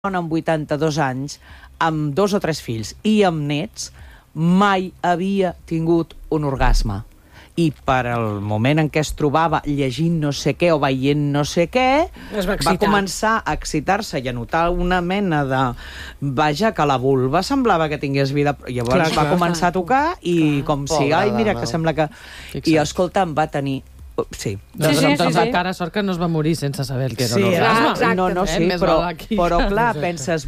dona amb 82 anys, amb 2 o 3 fills i amb nets, mai havia tingut un orgasme. I per al moment en què es trobava llegint no sé què o veient no sé què, va començar a excitar-se i a notar una mena de... Vaja, que la vulva semblava que tingués vida. Llavors va començar a tocar i com si... Ai, mira, que sembla que... I escolta, em va tenir... Sí. Doncs encara sort que no es va morir sense saber el que era un orgasme. No, sí, però clar, penses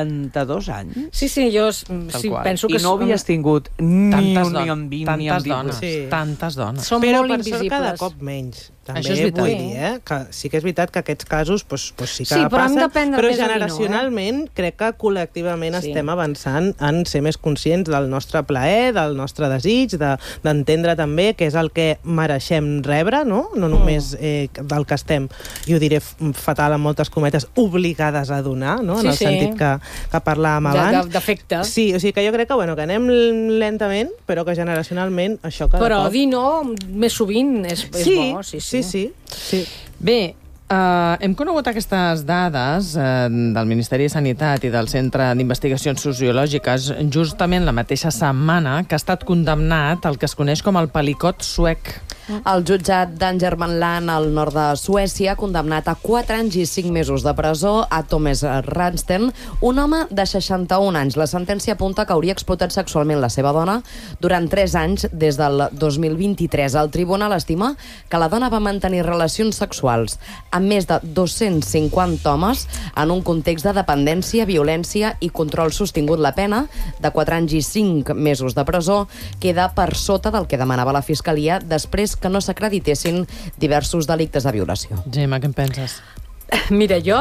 82 anys? Sí, jo penso que... I no havies tingut ni un ni un 20 ni un 20. Tantes dones. Són molt invisibles. Però per sort cada cop menys. Això és veritat. Vull dir, que sí que és veritat que aquests casos sí que però passen, però més generacionalment crec que col·lectivament estem avançant en ser més conscients del nostre plaer, del nostre desig, d'entendre també què és el que mereixem rebre, no només del que estem, i ho diré fatal amb moltes cometes, obligades a donar, no? En el sentit que parlàvem abans. D'efecte. Sí, o sigui que jo crec que anem lentament, però que generacionalment això cada cop... Però dir no més sovint és bo, Sí. Bé, hem conegut aquestes dades del Ministeri de Sanitat i del Centre d'Investigacions Sociològiques justament la mateixa setmana que ha estat condemnat el que es coneix com el pelicot suec. El jutjat d'Angermanland, al nord de Suècia, ha condemnat a 4 anys i 5 mesos de presó a Thomas Ransten, un home de 61 anys. La sentència apunta que hauria explotat sexualment la seva dona durant 3 anys des del 2023. El tribunal estima que la dona va mantenir relacions sexuals amb més de 250 homes en un context de dependència, violència i control sostingut. La pena de 4 anys i 5 mesos de presó queda per sota del que demanava la Fiscalia després que no s'acreditessin diversos delictes de violació. Gemma, què en penses? Mira, jo,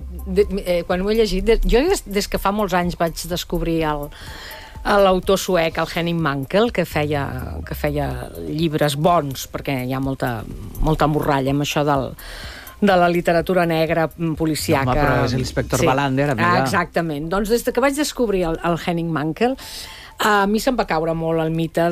quan ho he llegit, jo des que fa molts anys vaig descobrir l'autor suec, el Henning Mankell, que feia llibres bons, perquè hi ha molta morralla amb això de la literatura negra policíaca. Home, però és l'inspector Wallander, amiga. Exactament. Doncs des que vaig descobrir el Henning Mankell, a mi se'm va caure molt el mite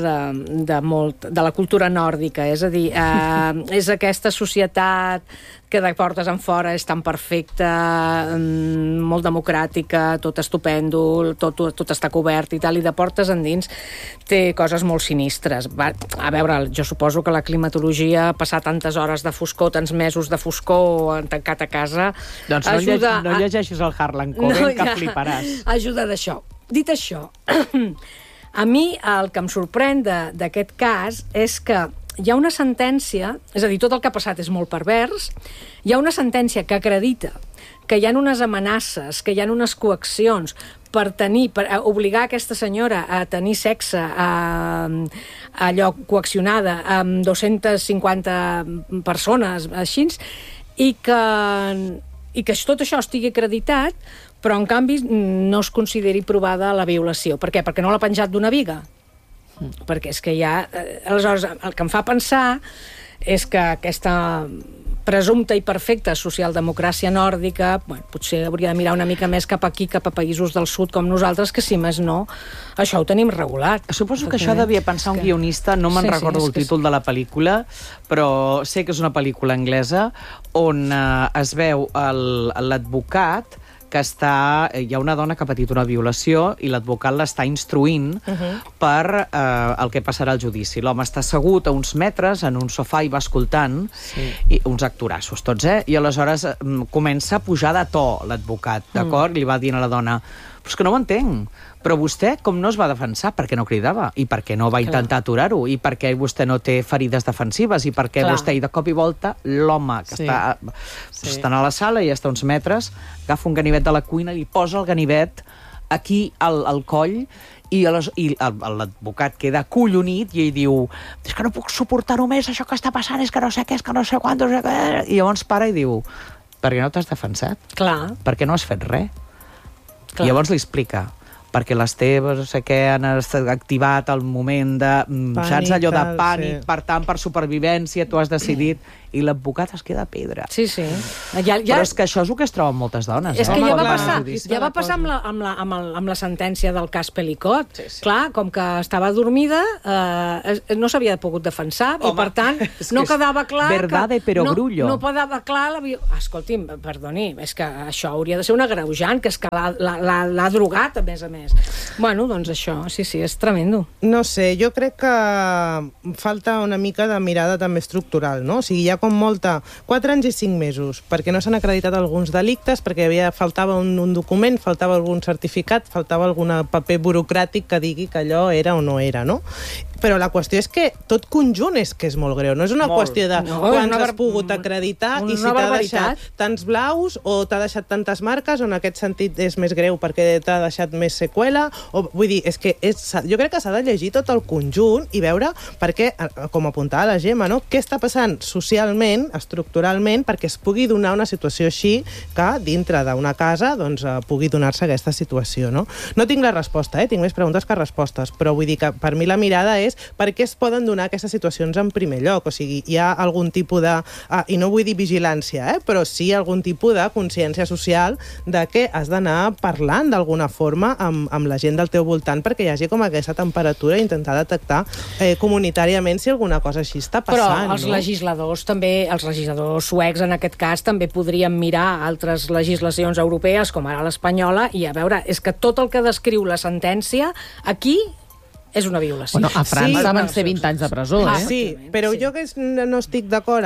de la cultura nòrdica, és a dir, és aquesta societat que de portes en fora és tan perfecta, molt democràtica, tot estupendo, tot està cobert i tal, i de portes endins té coses molt sinistres. A veure, jo suposo que la climatologia, passar tantes hores de foscor, tants mesos de foscor tancat a casa... Doncs no llegeixis el Harlan Coben, que fliparàs. Ajuda d'això. Dit això, a mi el que em sorprèn d'aquest cas és que hi ha una sentència, és a dir, tot el que ha passat és molt pervers, hi ha una sentència que acredita que hi ha unes amenaces, que hi ha unes coaccions per obligar aquesta senyora a tenir sexe allò coaccionada amb 250 persones, així, i que tot això estigui acreditat, però en canvi no es consideri provada la violació. Per què? Perquè no l'ha penjat d'una viga. Perquè és que aleshores, el que em fa pensar és que aquesta presumpta i perfecta socialdemocràcia nòrdica, potser hauria de mirar una mica més cap aquí, cap a països del sud com nosaltres, que si més no, això ho tenim regulat. Suposo que això devia pensar un guionista, no me'n recordo el títol de la pel·lícula, però sé que és una pel·lícula anglesa on es veu l'advocat que hi ha una dona que ha patit una violació i l'advocat l'està instruint per el que passarà al judici. L'home està assegut a uns metres en un sofà i va escoltant uns actorassos tots, i aleshores comença a pujar de to l'advocat, d'acord? I li va dient a la dona, però és que no ho entenc, però vostè com no es va defensar? Per què no cridava? I per què no va intentar aturar-ho? I per què vostè no té ferides defensives? I per què vostè, i de cop i volta, l'home que està a la sala i està a uns metres, agafa un ganivet de la cuina i li posa el ganivet aquí al coll i l'advocat queda acollonit i ell diu, és que no puc suportar-ho més, això que està passant, és que no sé què, és que no sé quant, no sé què. I llavors para i diu, per què no t'has defensat? Clar. Per què no has fet res? I llavors li explica, perquè les teves, no sé què, han activat el moment de, saps, allò de pànic, per tant, per supervivència, tu has decidit, i l'advocat es queda a pedra. Sí. Però és que això és el que es troben moltes dones. És que Home, ja va passar amb la sentència del cas Pelicot. Clar, com que estava dormida, no s'havia pogut defensar, i per tant no quedava clar... Verdade, però grullo. No quedava clar... Escolti'm, perdoni, és que això hauria de ser un agreujant, que és que l'ha drogat, a més. Bueno, doncs això, sí, és tremendo. No sé, jo crec que falta una mica de mirada també estructural, no? O sigui, hi ha com molta... 4 anys i 5 mesos, perquè no s'han acreditat alguns delictes, perquè faltava un document, faltava algun certificat, faltava algun paper burocràtic que digui que allò era o no era, no? Però la qüestió és que tot conjunt és que és molt greu. No és una qüestió de quants has pogut acreditar i si t'ha deixat tants blaus o t'ha deixat tantes marques, o en aquest sentit és més greu perquè t'ha deixat més seqüela. Vull dir, és que jo crec que s'ha de llegir tot el conjunt i veure perquè, com apuntava la Gemma, no? Què està passant socialment, estructuralment, perquè es pugui donar una situació així que dintre d'una casa doncs, pugui donar-se aquesta situació. No tinc la resposta, tinc més preguntes que respostes, però vull dir que per mi la mirada és per què es poden donar aquestes situacions en primer lloc. O sigui, hi ha algun tipus de... i no vull dir vigilància, però sí algun tipus de consciència social de que has d'anar parlant d'alguna forma amb la gent del teu voltant perquè hi hagi com aquesta temperatura i intentar detectar comunitàriament si alguna cosa així està passant. Però els legisladors també, els legisladors suecs en aquest cas, també podrien mirar altres legislacions europees, com ara l'espanyola, i a veure, és que tot el que descriu la sentència aquí és una violació. Bueno, a França van ser 20 anys de presó, Sí, però jo que no estic d'acord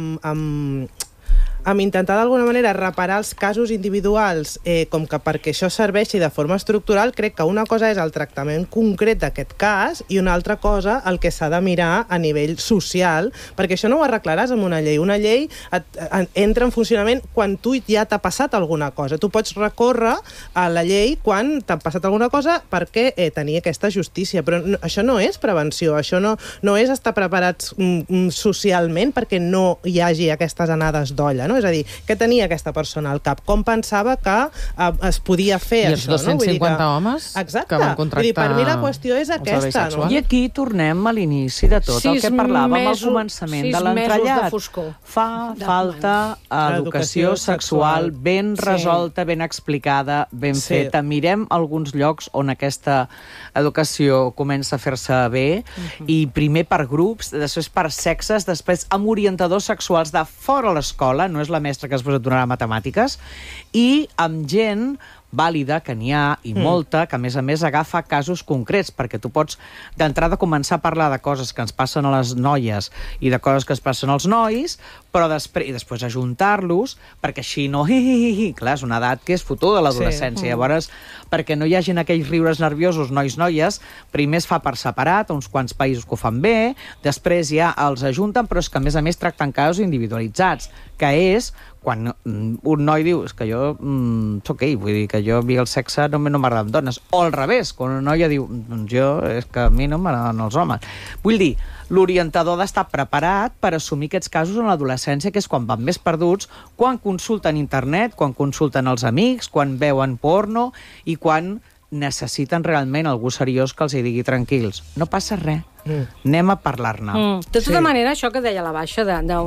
amb intentar d'alguna manera reparar els casos individuals com que perquè això serveixi de forma estructural. Crec que una cosa és el tractament concret d'aquest cas i una altra cosa el que s'ha de mirar a nivell social, perquè això no ho arreglaràs amb una llei. Una llei entra en funcionament quan tu ja t'ha passat alguna cosa. Tu pots recórrer a la llei quan t'ha passat alguna cosa perquè tenir aquesta justícia, però això no és prevenció, això no és estar preparats socialment perquè no hi hagi aquestes anades d'olla, no? És a dir, què tenia aquesta persona al cap? Com pensava que es podia fer I això? I els 250 homes que van contractar... Per mi la qüestió és aquesta, no? I aquí tornem a l'inici de tot el que parlàvem al començament de l'entrellat. Fa falta educació sexual ben resolta, ben explicada, ben feta. Mirem alguns llocs on aquesta educació comença a fer-se bé, i primer per grups, després per sexes, després amb orientadors sexuals de fora l'escola, no és la mestra que es posa a donar matemàtiques, i amb gent vàlida, que n'hi ha, i molta, que a més agafa casos concrets, perquè tu pots d'entrada començar a parlar de coses que ens passen a les noies i de coses que es passen als nois, però després ajuntar-los, perquè així no... Clar, és una edat que és fotuda, l'adolescència. Llavors, perquè no hi hagin aquells riures nerviosos nois-noies, primer es fa per separat, uns quants països que ho fan bé, després ja els ajunten, però és que a més tracten casos individualitzats, que és quan un noi diu és que jo soc ell, vull dir que jo a mi el sexe no m'agrada amb dones, o al revés, quan una noia diu jo és que a mi no m'agraden els homes. Vull dir, l'orientador ha d'estar preparat per assumir aquests casos en l'adolescència, que és quan van més perduts, quan consulten internet, quan consulten els amics, quan veuen porno i quan necessiten realment algú seriós que els hi digui tranquils. No passa res. Anem a parlar-ne. De tota manera, això que deia la Baixa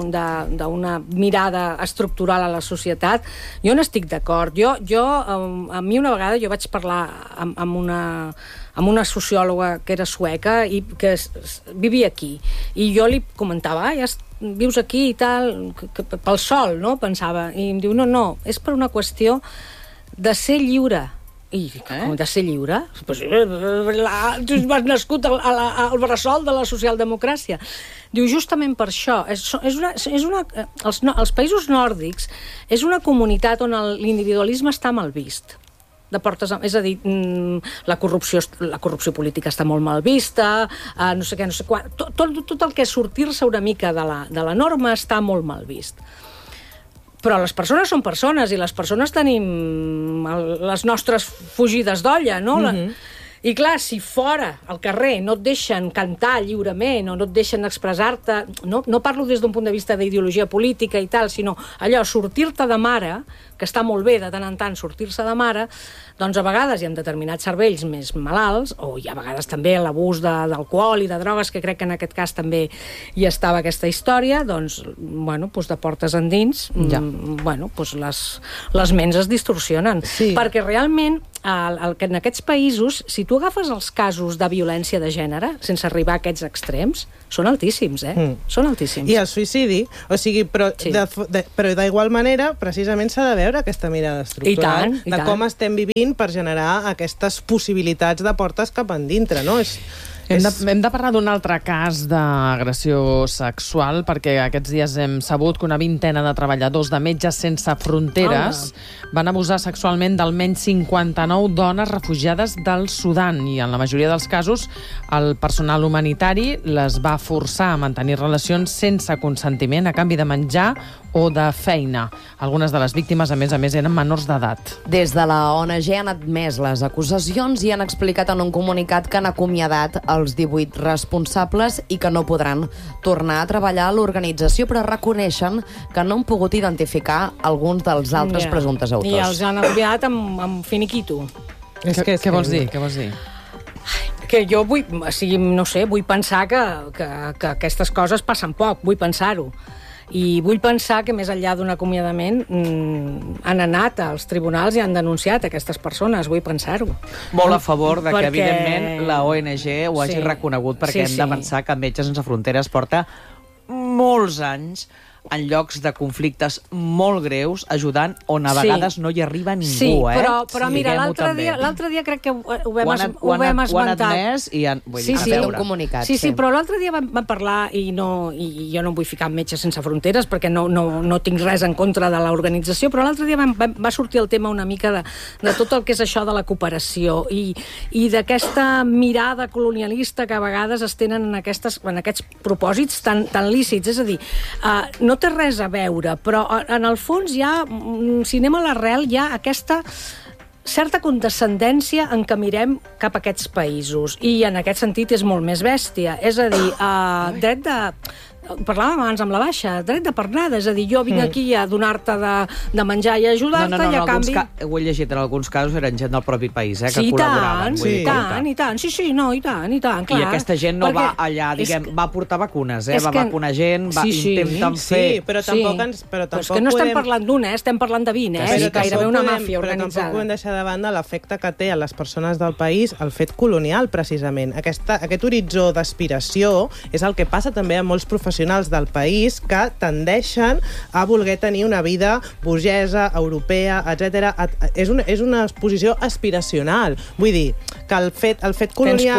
d'una mirada estructural a la societat, jo no estic d'acord. A mi una vegada jo vaig parlar amb una sociòloga que era sueca i que vivia aquí, i jo li comentava, ja vius aquí i tal, pel sol, no? Pensava, i em diu, no, és per una qüestió de ser lliure. I com de ser lliure? Tu has nascut al bressol de la socialdemocràcia. Diu, justament per això. Els països nòrdics és una comunitat on l'individualisme està mal vist. És a dir, la corrupció política està molt mal vista, no sé què, no sé quan. Tot el que és sortir-se una mica de la norma està molt mal vist. Però les persones són persones, i les persones tenim les nostres fugides d'olla, no? I clar, si fora, al carrer, no et deixen cantar lliurement o no et deixen expressar-te, no parlo des d'un punt de vista d'ideologia política i tal, sinó allò, sortir-te de mare, que està molt bé de tant en tant sortir-se de mare, doncs a vegades hi ha determinats cervells més malalts, o hi ha a vegades també l'abús d'alcohol i de drogues, que crec que en aquest cas també hi estava aquesta història, doncs, bueno, de portes endins, bueno, les ments es distorsionen. Perquè realment, en aquests països, si tu agafes els casos de violència de gènere, sense arribar a aquests extrems, són altíssims, Són altíssims. I el suïcidi, o sigui, però d'igual manera, precisament s'ha de veure aquesta mirada estructural de com estem vivint per generar aquestes possibilitats de portes cap endintre, no? Hem de parlar d'un altre cas d'agressió sexual, perquè aquests dies hem sabut que una vintena de treballadors de Metges Sense Fronteres van abusar sexualment d'almenys 59 dones refugiades del Sudan, i en la majoria dels casos el personal humanitari les va forçar a mantenir relacions sense consentiment a canvi de menjar o de feina. Algunes de les víctimes, a més, eren menors d'edat. Des de la ONG han admès les acusacions i han explicat en un comunicat que han acomiadat els 18 responsables i que no podran tornar a treballar a l'organització, però reconeixen que no han pogut identificar alguns dels altres presumptes autors. I els han acomiadat amb finiquito. Què vols dir? Què vols dir? Que jo vull, no sé, vull pensar que aquestes coses passen poc, vull pensar-ho. I vull pensar que més enllà d'un acomiadament han anat als tribunals i han denunciat aquestes persones, vull pensar-ho. Molt a favor de que, evidentment, la ONG ho hagi reconegut, perquè hem de pensar que Metges Sense Fronteres porta molts anys en llocs de conflictes molt greus, ajudant on a vegades no hi arriba ningú. Sí, però mira, l'altre dia crec que ho vam esmentar. Ho han admès i han fet un comunicat. Sí, però l'altre dia vam parlar, i jo no em vull ficar en Metges Sense Fronteres perquè no tinc res en contra de l'organització, però l'altre dia va sortir el tema una mica de tot el que és això de la cooperació i d'aquesta mirada colonialista que a vegades es tenen en aquests propòsits tan lícits. És a dir, no té res a veure, però en el fons hi ha, si anem a l'arrel, hi ha aquesta certa condescendència en què mirem cap a aquests països, i en aquest sentit és molt més bèstia. És a dir, dret de... Parlàvem abans amb la Baixa, dret de pernada, és a dir, jo vinc aquí a donar-te de menjar i ajudar-te, i a canvi... Ho he llegit, en alguns casos eren gent del propi país, que col·laboraven. Sí, i tant. I tant, clar. I aquesta gent no va allà, diguem, va portar vacunes, va vacunar gent, intenten fer... Sí, però tampoc és que no estem parlant d'un, estem parlant de 20, és gairebé una màfia organitzada. Però tampoc podem deixar de banda l'efecte que té a les persones del país el fet colonial, precisament. Aquest horitzó d'aspiració és el que passa també a molts professionals del país que tendeixen a voler tenir una vida burgesa, europea, etc. És una posició aspiracional. Vull dir que el fet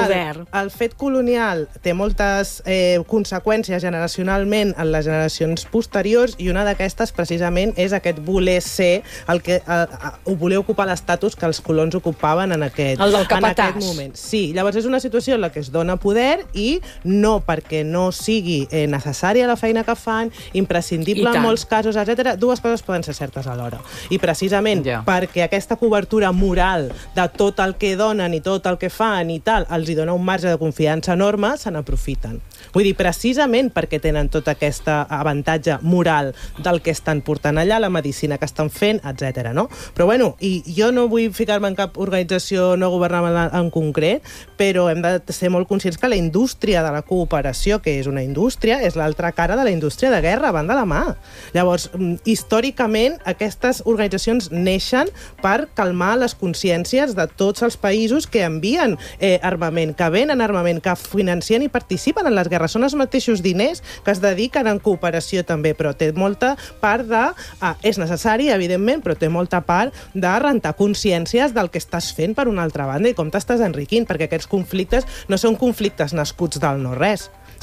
colonial té moltes conseqüències generacionalment en les generacions posteriors, i una d'aquestes precisament és aquest voler ser voler ocupar l'estatus que els colons ocupaven en aquest moment. Sí, llavors és una situació en la que es dona poder, i no perquè no sigui necessària la feina que fan, imprescindible en molts casos, etc. Dues coses poden ser certes alhora. I precisament perquè aquesta cobertura moral de tot el que donen i tot el que fan i tal, els hi dona un marge de confiança enorme, se n'aprofiten. Vull dir, precisament perquè tenen tot aquest avantatge moral del que estan portant allà, la medicina que estan fent, etc. No? Però bueno, i jo no vull ficar-me en cap organització no governamental en concret, però hem de ser molt conscients que la indústria de la cooperació, que és una indústria, és l'altra cara de la indústria de guerra, van de la mà. Llavors, històricament, aquestes organitzacions neixen per calmar les consciències de tots els països que envien armament, que venen armament, que financien i participen en les guerres. Són els mateixos diners que es dediquen en cooperació també, però té molta part de... és necessari, evidentment, però té molta part de rentar consciències del que estàs fent per una altra banda i com t'estàs enriquint, perquè aquests conflictes no són conflictes nascuts del no-res,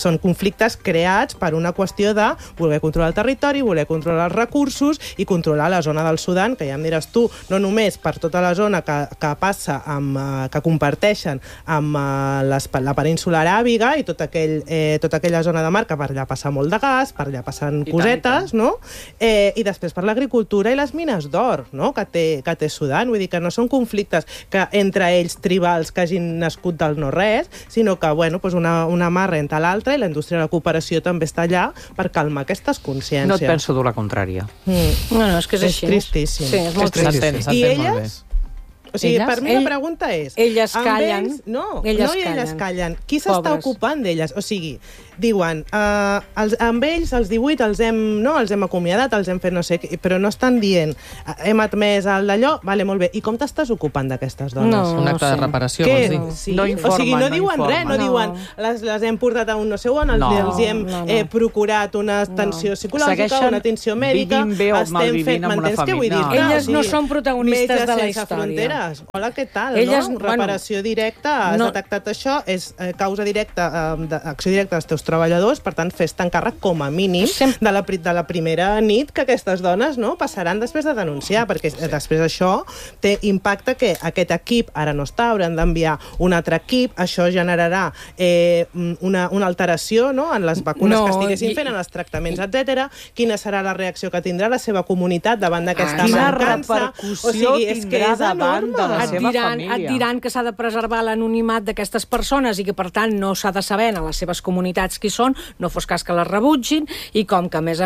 són conflictes creats per una qüestió de voler controlar el territori, voler controlar els recursos i controlar la zona del Sudan, que ja em diràs tu, no només per tota la zona que passa, que comparteixen amb la península aràbiga i tota aquella zona de mar, que per allà passa molt de gas, per allà passen cosetes, no? I després per l'agricultura i les mines d'or, no? que té Sudan. Vull dir que no són conflictes que entre ells tribals que hagin nascut del no-res, sinó que una mà renta l'altra i la indústria de la cooperació també està allà per calmar aquestes consciències. No et penso dur la contrària. No, és que és així. És tristíssim. Sí, és molt trist. I elles? O sigui, per mi la pregunta és... Elles callen. Elles callen. Qui s'està ocupant d'elles? O sigui, diuen, amb ells, els 18, els hem acomiadat, els hem fet no sé què, però no estan dient, hem admès el d'allò, vale, molt bé. I com t'estàs ocupant d'aquestes dones? Un acte de reparació, vols dir? Sí. O sigui, no diuen res, no diuen les hem portat a un no sé on, els hem procurat una atenció psicològica, una atenció mèdica, estem fent... M'entens què vull dir? Elles no són protagonistes de la història. Hola, què tal? Reparació directa, has detectat això, és causa directa, acció directa dels teus treballadors, per tant, fes-te'n càrrec com a mínim de la primera nit que aquestes dones passaran després de denunciar, perquè després això té impacte que aquest equip ara no està, hauran d'enviar un altre equip, això generarà una alteració en les vacunes que estiguessin fent, en els tractaments, etc. Quina serà la reacció que tindrà la seva comunitat davant d'aquesta mancança? O sigui, és que és enorme. Et diran que s'ha de preservar l'anonimat d'aquestes persones i que, per tant, no s'ha de saber en les seves comunitats qui són, no fos cas que les rebutgin, i com que, a més,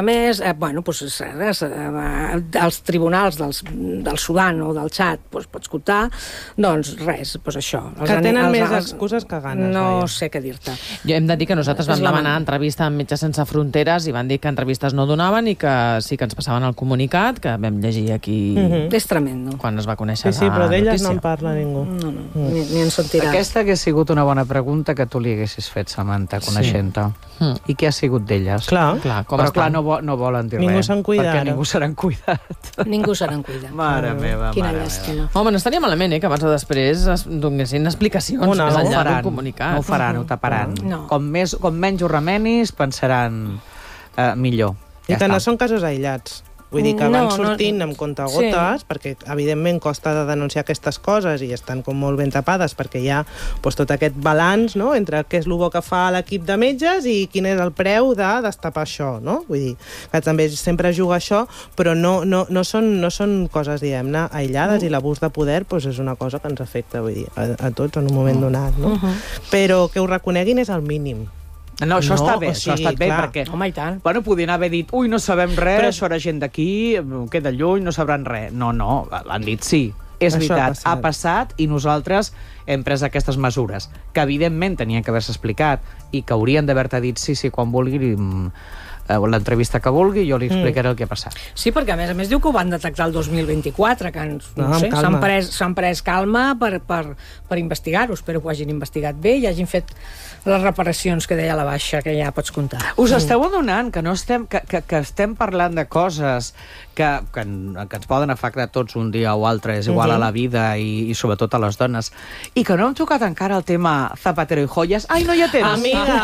els tribunals del Sudan o del Txad pots comptar, doncs res, això. Que tenen més excuses que ganes. No sé què dir-te. Jo hem de dir que nosaltres vam demanar entrevista amb Metges Sense Fronteres i van dir que entrevistes no donaven i que sí que ens passaven el comunicat, que vam llegir aquí... És tremendo. Quan es va conèixer Sí, però d'elles no en parla ningú. Ni en sentirà. Aquesta hagués sigut una bona pregunta que tu li haguessis fet, Samantha, coneixent-te. I què ha sigut d'elles? Clar, però clar, no volen dir res. Ningú se'n cuida. Perquè ningú seran cuidat. Ningú seran cuidat. Mare meva, Quina llàstima. Home, no estaria malament, que abans o després donessin explicacions més enllà d'un comunicat. No ho faran, ho taparan. Com menys ho remenis, pensaran millor. I que no són casos aïllats. Vull dir que van sortint amb comptagotes, perquè evidentment costa de denunciar aquestes coses i estan com molt ben tapades perquè hi ha tot aquest balanç entre què és el bo que fa l'equip de metges i quin és el preu de destapar això, no? Vull dir que també sempre juga això, però no són coses, diguem-ne, aïllades, i l'abús de poder és una cosa que ens afecta, vull dir, a tots en un moment donat, no? Però que ho reconeguin és el mínim. No, això està bé, això ha estat bé, perquè... Home, i tant. Bueno, podien haver dit, no sabem res, això era gent d'aquí, queda lluny, no sabran res. No, han dit sí. És veritat, ha passat i nosaltres hem pres aquestes mesures, que evidentment tenien que haver-se explicat i que haurien d'haver-te dit sí, quan vulgui, l'entrevista que vulgui, jo li explicaré el que ha passat. Sí, perquè a més diu que ho van detectar el 2024, que s'han pres calma per investigar-ho. Espero que ho hagin investigat bé i hagin fet les reparacions que deia la Baixa, que ja pots comptar. Us esteu adonant que estem parlant de coses que ens poden afectar tots un dia o altre, és igual a la vida i sobretot a les dones, i que no hem tocat encara el tema Zapatero i Joyas? Ai, no hi ha temps! Amiga!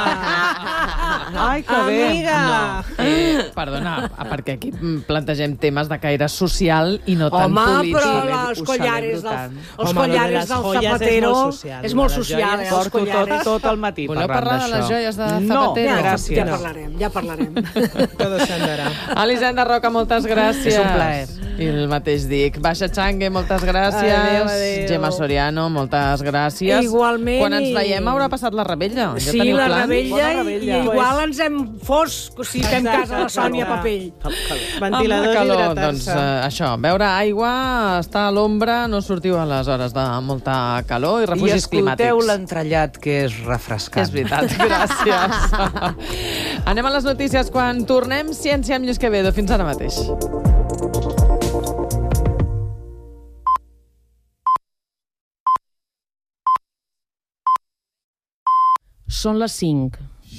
Ai, que bé! Amiga! Perdona, perquè aquí plantegem temes de caire social i no tant polític. Home, però els collares del Zapatero és molt social. Porto tot el matí parlant d'això. Voleu parlar de les joies de Zapatero? No, gràcies. Ja parlarem. Todo se andarà. Elisenda Roca, moltes gràcies. És un plaer. I el mateix dic. Baixa Changue, moltes gràcies. Adéu. Gemma Soriano, moltes gràcies. Igualment. Quan ens veiem haurà passat la rebella. Sí, la rebella, i igual ens hem fos si fem cas a la Sònia Papell. Ventiladors i hidratar-se. Doncs això, beure aigua, estar a l'ombra, no sortiu a les hores de molta calor i refugis climàtics. I escolteu l'entrellat, que és refrescant. És veritat, gràcies. Anem a les notícies quan tornem. Ciència amb Lluís Quevedo. Fins ara mateix. Són les 5.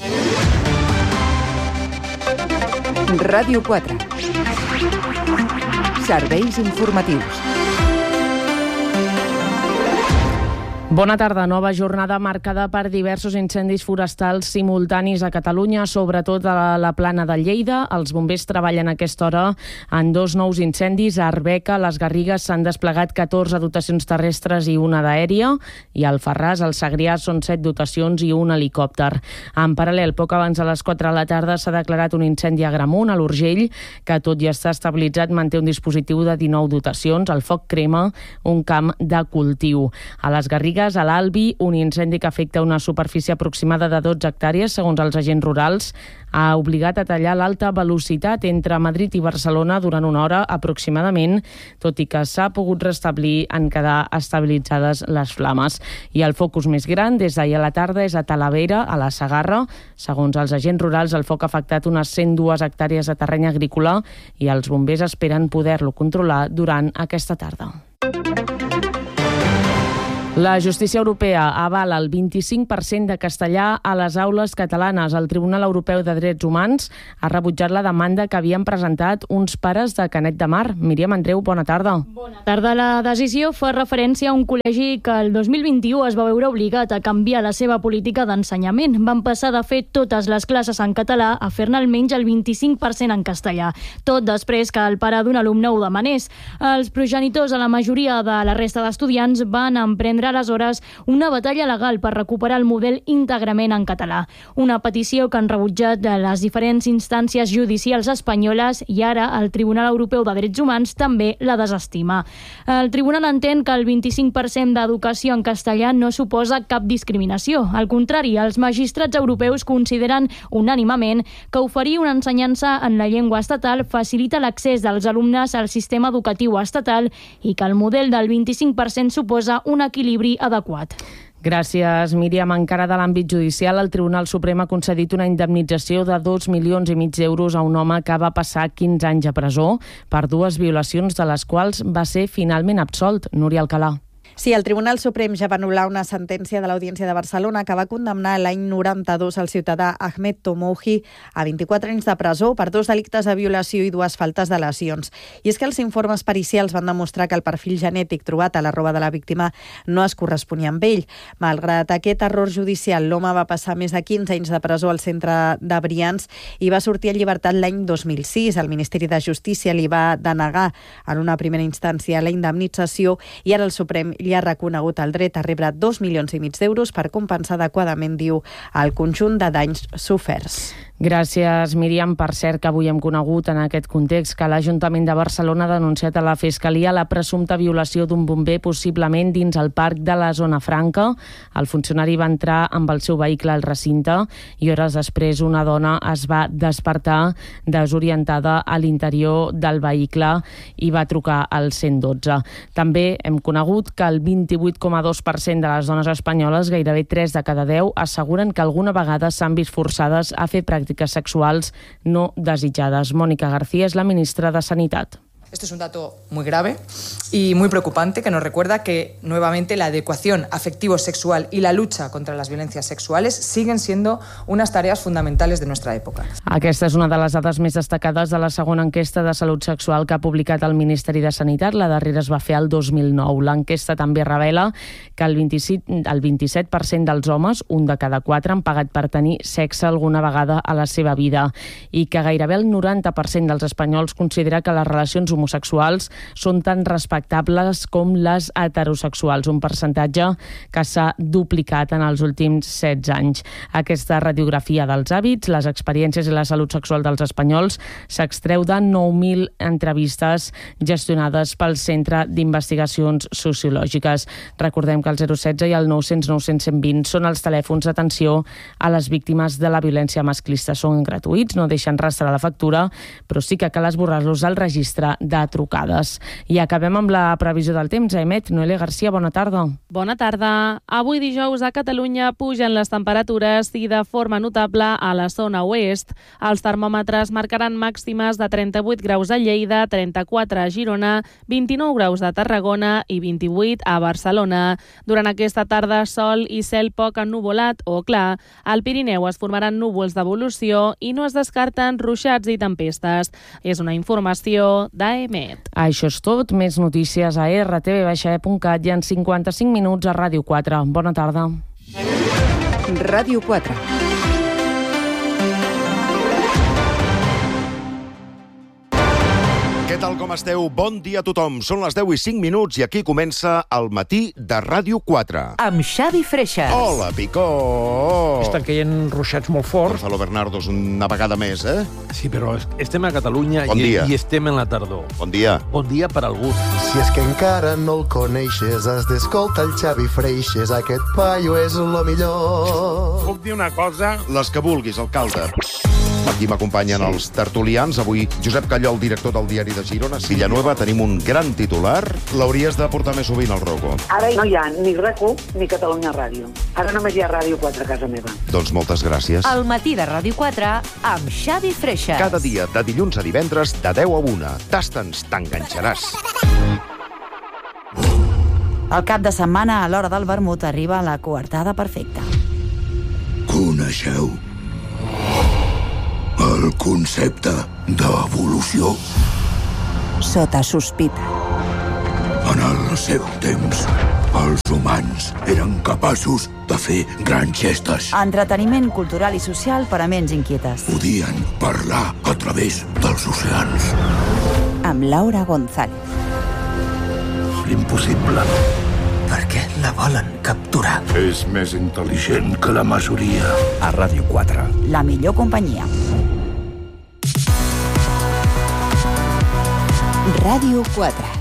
Ràdio 4. Serveis informatius. Bona tarda. Nova jornada marcada per diversos incendis forestals simultanis a Catalunya, sobretot a la plana de Lleida. Els bombers treballen a aquesta hora en 2 nous incendis. A Arbeca, a les Garrigues, s'han desplegat 14 dotacions terrestres i una d'aèria, i al Farràs, al Segrià, són 7 dotacions i un helicòpter. En paral·lel, poc abans de les 4 de la tarda, s'ha declarat un incendi a Agramunt, a l'Urgell, que tot i estar estabilitzat manté un dispositiu de 19 dotacions. El foc crema un camp de cultiu. A les Garrigues, a l'Albi, un incendi que afecta una superfície aproximada de 12 hectàrees, segons els agents rurals, ha obligat a tallar l'alta velocitat entre Madrid i Barcelona durant una hora aproximadament, tot i que s'ha pogut restablir en quedar estabilitzades les flames. I el focus més gran, des d'ahir a la tarda, és a Talavera, a la Segarra. Segons els agents rurals, el foc ha afectat unes 102 hectàrees de terreny agrícola i els bombers esperen poder-lo controlar durant aquesta tarda. La justícia europea avala el 25% de castellà a les aules catalanes. El Tribunal Europeu de Drets Humans ha rebutjat la demanda que havien presentat uns pares de Canet de Mar. Míriam Andreu, bona tarda. Bona tarda. La decisió fa referència a un col·legi que el 2021 es va veure obligat a canviar la seva política d'ensenyament. Van passar de fer totes les classes en català a fer-ne almenys el 25% en castellà. Tot després que el pare d'un alumne ho demanés. Els progenitors a la majoria de la resta d'estudiants van emprendre aleshores una batalla legal per recuperar el model íntegrament en català. Una petició que han rebutjat de les diferents instàncies judicials espanyoles i ara el Tribunal Europeu de Drets Humans també la desestima. El tribunal entén que el 25% d'educació en castellà no suposa cap discriminació. Al contrari, els magistrats europeus consideren unànimement que oferir una ensenyança en la llengua estatal facilita l'accés dels alumnes al sistema educatiu estatal i que el model del 25% suposa un equilibri adequat. Gràcies, Míriam. Encara de l'àmbit judicial, el Tribunal Suprem ha concedit una indemnització de 2,5 milions d'euros a un home que va passar 15 anys a presó per 2 violacions de les quals va ser finalment absolt. Núria Alcalà. Sí, el Tribunal Suprem ja va anul·lar una sentència de l'Audiència de Barcelona que va condemnar l'any 92 el ciutadà Ahmed Tomouhi a 24 anys de presó per 2 delictes de violació i 2 faltes de lesions. I és que els informes pericials van demostrar que el perfil genètic trobat a la roba de la víctima no es corresponia amb ell. Malgrat aquest error judicial, l'home va passar més de 15 anys de presó al centre de Brians i va sortir en llibertat l'any 2006. El Ministeri de Justícia li va denegar en una primera instància la indemnització i ara el Suprem li ha reconegut el dret a rebre 2,5 milions d'euros per compensar adequadament, diu, el conjunt de danys soferts. Gràcies, Míriam. Per cert, que avui hem conegut en aquest context que l'Ajuntament de Barcelona ha denunciat a la Fiscalia la presumpta violació d'un bomber possiblement dins el parc de la Zona Franca. El funcionari va entrar amb el seu vehicle al recinte i hores després una dona es va despertar desorientada a l'interior del vehicle i va trucar al 112. També hem conegut que el 28,2% de les dones espanyoles, gairebé 3 de cada 10, asseguren que alguna vegada s'han vist forçades a fer pràctiques sexuals no desitjades. Mónica García es la ministra de Sanidad. Esto es un dato muy grave y muy preocupante que nos recuerda que nuevamente la adecuación afectivo-sexual y la lucha contra las violencias sexuales siguen siendo unas tareas fundamentales de nuestra època. Aquesta és una de les dades més destacades de la segona enquesta de salut sexual que ha publicat el Ministeri de Sanitat. La darrera es va fer el 2009. L'enquesta també revela que el 27% dels homes, un de cada 4, han pagat per tenir sexe alguna vegada a la seva vida i que gairebé el 90% dels espanyols considera que les relacions homosexuals són tan respectables com les heterosexuals, un percentatge que s'ha duplicat en els últims 16 anys. Aquesta radiografia dels hàbits, les experiències i la salut sexual dels espanyols s'extreu de 9.000 entrevistes gestionades pel Centre d'Investigacions Sociològiques. Recordem que el 016 i el 900 900 120 són els telèfons d'atenció a les víctimes de la violència masclista. Són gratuïts, no deixen rastre a la factura, però sí que cal esborrar-los al registre de trucades. I acabem amb la previsió del temps. Emet, Noelia Garcia, bona tarda. Bona tarda. Avui dijous a Catalunya pugen les temperatures i de forma notable a la zona oest. Els termòmetres marcaran màximes de 38 graus a Lleida, 34 a Girona, 29 graus a Tarragona i 28 a Barcelona. Durant aquesta tarda, sol i cel poc ennuvolat o clar. Al Pirineu es formaran núvols d'evolució i no es descarten ruixats i tempestes. És una informació d'AEM. emet. Això és tot. Més notícies a rtv.cat i en 55 minuts a Ràdio 4. Bona tarda. Ràdio 4. Què tal, com esteu? Bon dia a tothom. Són les 10:05 i aquí comença el matí de Ràdio 4. Amb Xavi Freixas. Hola, Picó! Estan caient ruixats molt forts. Gonzalo Bernardo és una vegada més, eh? Sí, però estem a Catalunya Bon dia. i estem en la tardor. Bon dia. Bon dia per algú. Si és que encara no el coneixes, has d'escoltar el Xavi Freixas. Aquest paio és lo millor. Puc dir una cosa? Les que vulguis, alcalde. Aquí m'acompanyen els tertulians. Avui Josep Callol, director del diari de Girona. Villanueva, tenim un gran titular. L'hauries de portar més sovint al Rocco. Ara no hi ha ni RAC1 ni Catalunya Ràdio. Ara només hi ha Ràdio 4 a casa meva. Doncs moltes gràcies. El matí de Ràdio 4 amb Xavi Freixas. Cada dia, de dilluns a divendres, de 10 a 1. Tasta'ns, t'enganxaràs. El cap de setmana, a l'hora del vermut, arriba la coartada perfecta. Coneixeu el concepte d'evolució? Sota sospita. En el seu temps, els humans eren capaços de fer grans gestes. Entreteniment cultural i social per a ments inquietes. Podien parlar a través dels oceans. Amb Laura González. Impossible. Per què la volen capturar? És més intel·ligent que la majoria. A Ràdio 4. La millor companyia. Ràdio 4.